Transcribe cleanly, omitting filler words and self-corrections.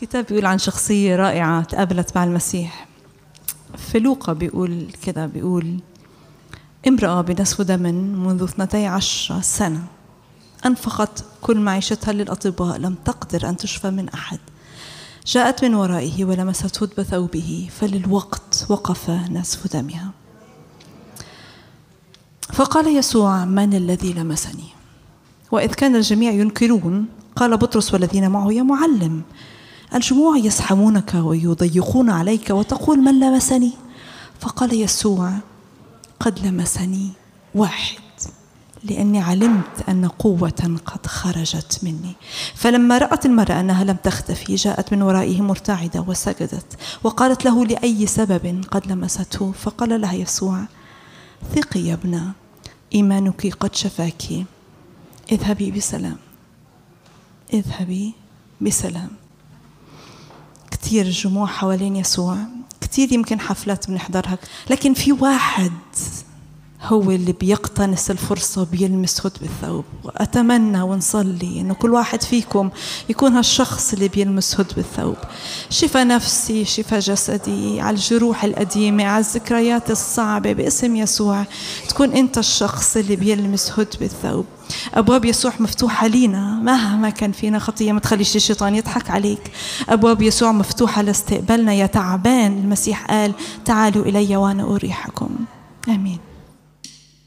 الكتاب بيقول عن شخصية رائعة تقابلت مع المسيح. في لوقا بيقول كده، بيقول امرأة بنسف دم منذ 12 سنة أنفقت كل معيشتها للأطباء، لم تقدر أن تشفى من أحد، جاءت من ورائه ولمست هدب ثوبه، فللوقت وقف نسف دمها. فقال يسوع: من الذي لمسني؟ وإذ كان الجميع ينكرون، قال بطرس والذين معه: يا معلم، الجموع يزحمونك ويضيقون عليك وتقول من لمسني؟ فقال يسوع: قد لمسني واحد، لأني علمت أن قوة قد خرجت مني. فلما رأت المرأة أنها لم تختفي، جاءت من ورائه مرتعدة وسجدت وقالت له: لأي سبب قد لمسته؟ فقال لها يسوع: ثقي يا ابنة، إيمانك قد شفاك، اذهبي بسلام. اذهبي بسلام. كتير جموع حوالين يسوع، كتير يمكن حفلات بنحضرها، لكن في واحد هو اللي بيقتنص الفرصة بيلمس هدب الثوب. وأتمنى ونصلي إنه كل واحد فيكم يكون هالشخص اللي بيلمس هدب الثوب. شفى نفسي، شفى جسدي، على الجروح القديمة، على الذكريات الصعبة، باسم يسوع تكون أنت الشخص اللي بيلمس هدب الثوب. أبواب يسوع مفتوحة لينا مهما كان فينا خطية، ما تخليش الشيطان يضحك عليك. أبواب يسوع مفتوحة لاستقبالنا. يا تعبان، المسيح قال: تعالوا إلي وأنا أريحكم. آمين.